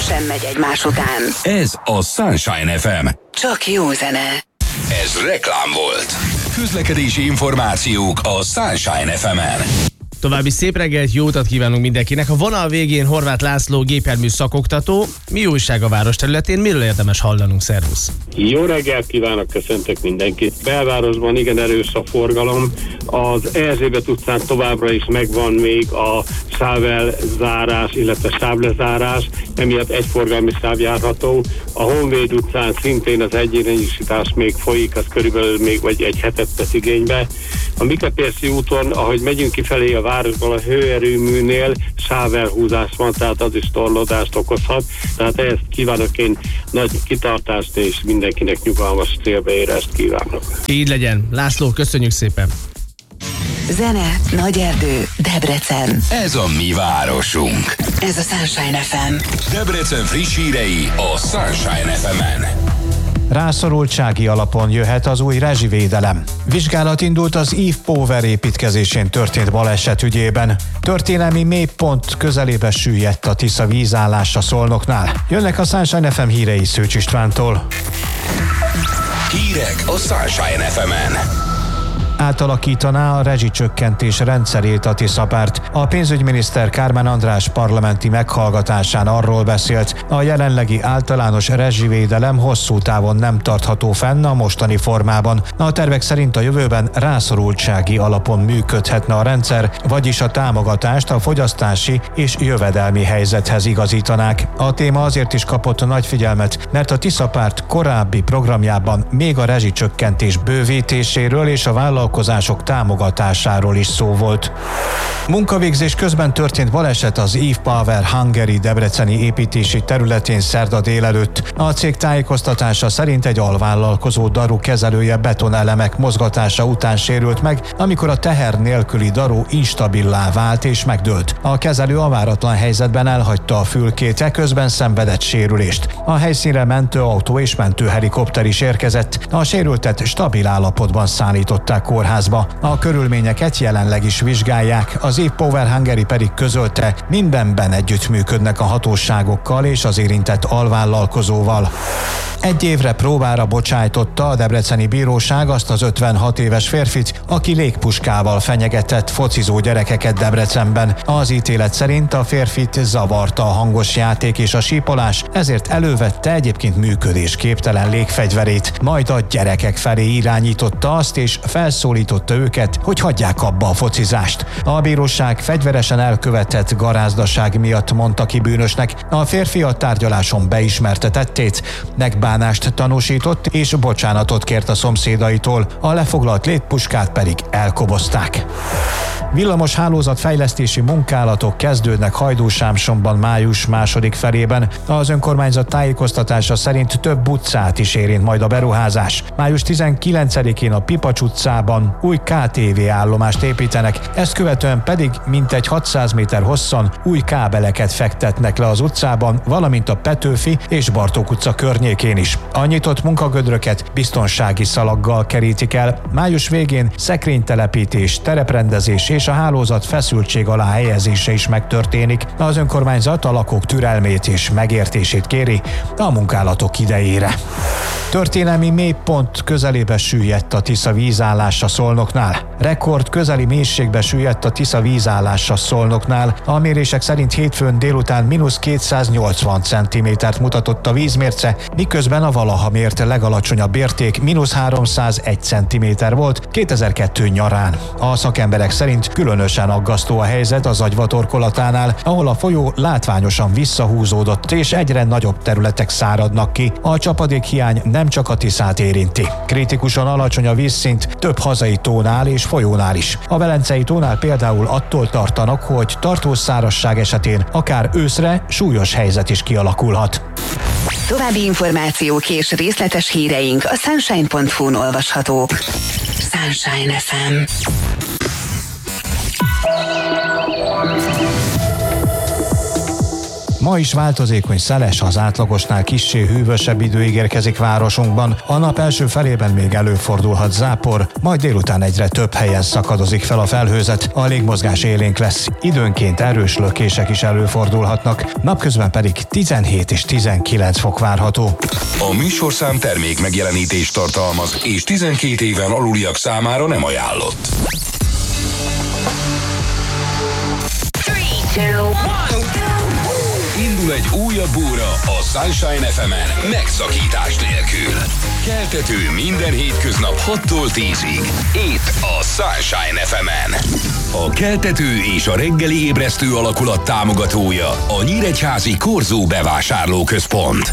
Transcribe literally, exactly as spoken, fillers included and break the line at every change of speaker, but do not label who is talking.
Közösen megy egymás után.
Ez a Sunshine ef em.
Csak jó zene.
Ez reklám volt. Közlekedési információk a Sunshine ef emen.
További szép reggelt, jó utat kívánunk mindenkinek. A vonal végén Horváth László, gépjármű szakoktató. Mi újság a város területén? Miről érdemes hallanunk? Szervusz!
Jó reggelt kívánok, köszöntök mindenkit. Belvárosban igen erős a forgalom. Az Erzsébet utcán továbbra is megvan még a sávelzárás, illetve sávlezárás, emiatt egyforgalmi sáv járható. A Honvéd utcán szintén az egyirányosítás még folyik, az körülbelül még vagy egy hetet vesz igénybe. A Mikepérci úton, ahogy megyünk kifelé a városból, a hőerőműnél sávelhúzás van, tehát az is torlódást okozhat. Tehát ehhez kívánok én nagy kitartást, és mindenkinek nyugalmas célbeérést kívánok.
Így legyen. László, köszönjük szépen!
Zene, Nagy Erdő, Debrecen.
Ez a mi városunk.
Ez a Sunshine ef em.
Debrecen friss hírei a Sunshine ef emen.
Rászorultsági alapon jöhet az új rezsivédelem. Vizsgálat indult az Eve Power építkezésén történt baleset ügyében. Történelmi mélypont közelébe süllyedt a Tisza vízállása Szolnoknál. Jönnek a Sunshine ef em hírei Szőcs Istvántól.
Hírek a Sunshine ef emen.
Átalakítaná a rezsicsökkentés rendszerét a Tiszapárt. A pénzügyminiszter Kármán András parlamenti meghallgatásán arról beszélt, a jelenlegi általános rezsivédelem hosszú távon nem tartható fenn a mostani formában. A tervek szerint a jövőben rászorultsági alapon működhetne a rendszer, vagyis a támogatást a fogyasztási és jövedelmi helyzethez igazítanák. A téma azért is kapott nagy figyelmet, mert a Tiszapárt korábbi programjában még a rezsicsökkentés bővítéséről és a vállalkozások vállalkozások támogatásáról is szó volt. Munkavégzés közben történt baleset az Eve Power Hungary debreceni építési területén szerda délelőtt. A cég tájékoztatása szerint egy alvállalkozó daru kezelője betonelemek mozgatása után sérült meg, amikor a teher nélküli daru instabilá vált és megdőlt. A kezelő a váratlan helyzetben elhagyta a fülkét, eközben szenvedett sérülést. A helyszínre mentőautó és mentőhelikopter is érkezett. A sérültet stabil állapotban szállították kórházba. A körülményeket jelenleg is vizsgálják, az Eve Power Hungary pedig közölte, mindenben együttműködnek a hatóságokkal és az érintett alvállalkozóval. Egy évre próbára bocsájtotta a debreceni bíróság azt az ötvenhat éves férfit, aki légpuskával fenyegetett focizó gyerekeket Debrecenben. Az ítélet szerint a férfit zavarta a hangos játék és a sípolás, ezért elővette egyébként működésképtelen légfegyverét, majd a gyerekek felé irányította azt és felszólította őket, hogy hagyják abba a focizást. A bíróság fegyveresen elkövetett garázdaság miatt mondta ki bűnösnek. A férfi a tárgyaláson beismerte tettét, megbánást tanúsított és bocsánatot kért a szomszédaitól, a lefoglalt légpuskát pedig elkobozták. Villamos hálózatfejlesztési munkálatok kezdődnek Hajdúsámsonban május második felében. Az önkormányzat tájékoztatása szerint több utcát is érint majd a beruházás. május tizenkilencedikén a Pipacs utcában új ká té vé állomást építenek, ezt követően pedig mintegy hatszáz méter hosszan új kábeleket fektetnek le az utcában, valamint a Petőfi és Bartók utca környékén is. A nyitott munkagödröket biztonsági szalaggal kerítik el. Május végén szekrénytelepítés, tereprendezés és a hálózat feszültség alá helyezése is megtörténik. Az önkormányzat a lakók türelmét és megértését kéri a munkálatok idejére. Történelmi mélypont közelébe süllyedt a Tisza vízállása Szolnoknál. Rekord közeli mélységbe süllyedt a Tisza vízállása Szolnoknál. A mérések szerint hétfőn délután mínusz kétszáznyolcvan centimétert mutatott a vízmérce, miközben a valaha mért legalacsonyabb érték mínusz háromszázegy centiméter volt kétezer-kettő nyarán. A szakemberek szerint különösen aggasztó a helyzet az Agyva torkolatánál, ahol a folyó látványosan visszahúzódott és egyre nagyobb területek száradnak ki. A csapadékhiány nem csak a Tiszát érinti. Kritikusan alacsony a vízszint több hazai tónál és folyónál is. A Velencei tónál például attól tartanak, hogy tartós szárazság esetén akár őszre súlyos helyzet is kialakulhat.
További információk és részletes híreink a sunshine pont hu-n olvashatók. Sunshine ef em.
Ma is változékony szeles, az átlagosnál kissé hűvösebb idő ígérkezik városunkban. A nap első felében még előfordulhat zápor, majd délután egyre több helyen szakadozik fel a felhőzet, a légmozgás élénk lesz, időnként erős lökések is előfordulhatnak, napközben pedig tizenhét és tizenkilenc fok várható.
A műsorszám termék megjelenítést tartalmaz, és tizenkét éven aluliak számára nem ajánlott. Indul egy újabb óra a Sunshine ef emen megszakítás nélkül. Keltető minden hétköznap hattól tízig. Itt a Sunshine ef emen. A keltető és a reggeli ébresztő alakulat támogatója a Nyíregyházi Korzó bevásárlóközpont.